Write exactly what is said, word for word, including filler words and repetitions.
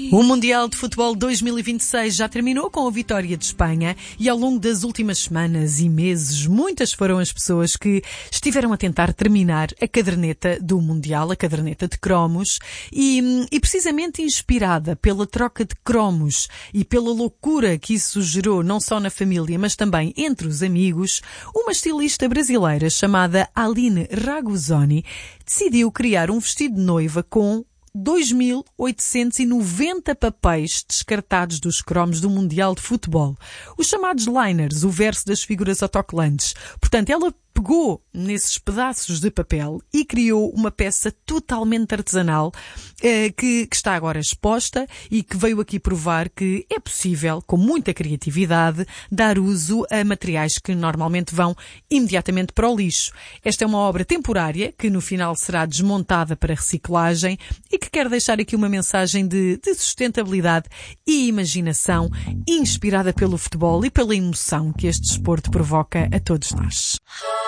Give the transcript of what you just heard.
O Mundial de Futebol dois mil e vinte e seis já terminou com a vitória de Espanha e ao longo das últimas semanas e meses muitas foram as pessoas que estiveram a tentar terminar a caderneta do Mundial, a caderneta de cromos e, e precisamente inspirada pela troca de cromos e pela loucura que isso gerou não só na família mas também entre os amigos, uma estilista brasileira chamada Aline Raguzzoni decidiu criar um vestido de noiva com dois mil oitocentos e noventa papéis descartados dos cromos do Mundial de Futebol. Os chamados liners, o verso das figuras autocolantes. Portanto, ela pegou nesses pedaços de papel e criou uma peça totalmente artesanal eh, que, que está agora exposta e que veio aqui provar que é possível, com muita criatividade, dar uso a materiais que normalmente vão imediatamente para o lixo. Esta é uma obra temporária que no final será desmontada para reciclagem e que quer deixar aqui uma mensagem de, de sustentabilidade e imaginação inspirada pelo futebol e pela emoção que este desporto provoca a todos nós.